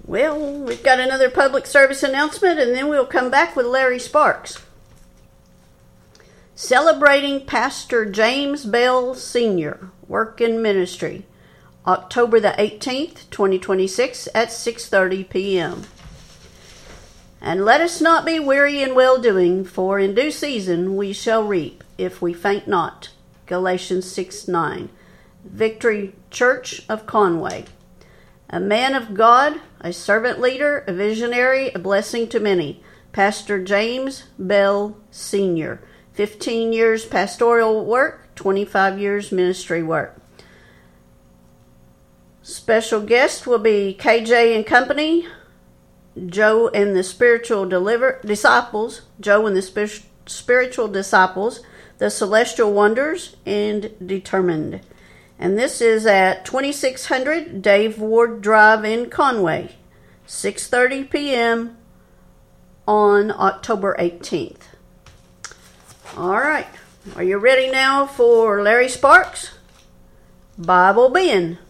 Well, we've got another public service announcement, and then we'll come back with Larry Sparks. Celebrating Pastor James Bell Sr., Work in Ministry, October the 18th, 2026 at 6:30 p.m. And let us not be weary in well-doing, for in due season we shall reap, if we faint not. Galatians 6:9. Victory Church of Conway. A man of God, a servant leader, a visionary, a blessing to many. Pastor James Bell Sr. 15 years pastoral work, 25 years ministry work. Special guest will be KJ and Company, Joe and the Spiritual Disciples, The Celestial Wonders, and Determined. And this is at 2600 Dave Ward Drive in Conway, 6:30 p.m. on October 18th. All right, are you ready now for Larry Sparks? Bible Ben.